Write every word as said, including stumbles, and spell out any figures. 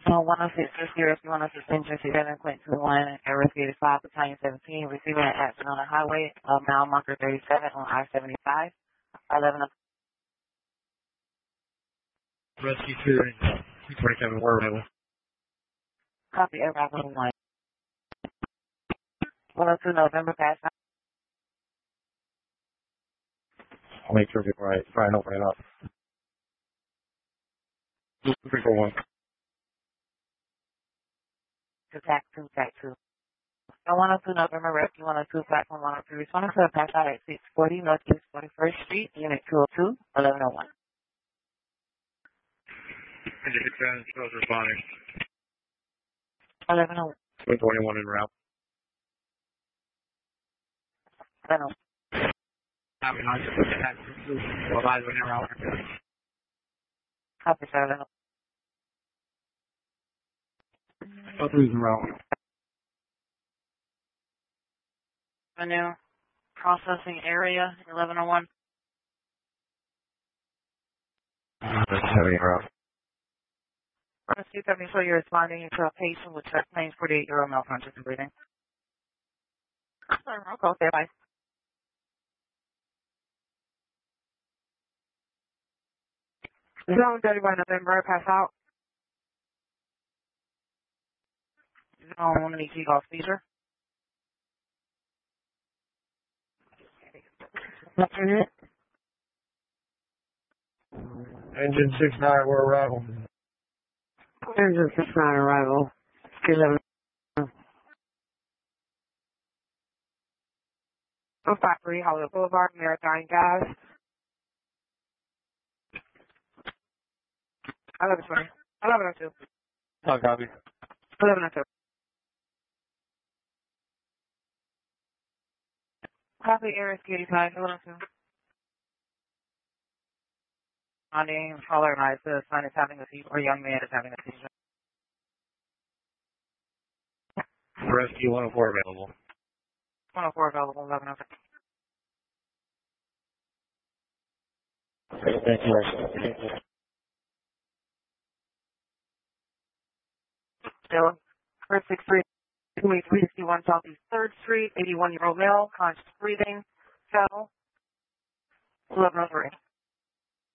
So one oh six is here if you want to suspend your seven point two one and risk eighty-five, battalion seventeen, receiving an accident on the highway, uh, mile marker thirty-seven on I seventy-five, eleven. Rescue two, twenty-seven, where available. Copy, aircraft one one. one oh two November pass. I'll make sure before I try and open it up. three four one. Attack two, attack two. So one oh two November rescue one oh two, platform one oh three. Responding to a pass out at six forty Northeast forty-first Street, Unit two oh two, eleven oh one. And if it's supposed responding. eleven oh one. Twin twenty-one en route. eleven oh one. Copy, nine, attack two, well, eyes en route. Copy, seven oh one. Oh, three en route. Avenue processing area, eleven oh one. That's heavy en route. Rescue seventy, so you're responding to a patient with chest pain, forty-eight-year-old male conscious and breathing. Okay, stay by. Zone thirty-one November, pass out. Zone, need to go seizure. Engine six nine, we're arrival. Engine six nine arrival. eleven. oh five three Hollywood Boulevard, Marathon Gas. eleven twenty. eleven oh two. Oh, copy. eleven oh two. Copy, Air eighty-five, eleven oh two. My name, caller, and I said son is having a seizure, or young man is having a seizure. Rescue one oh four available. one oh four available, eleven oh two. Thank you. Still, first six three, three sixty-one Southeast third Street, eighty-one-year-old male, conscious breathing, fell, eleven oh three.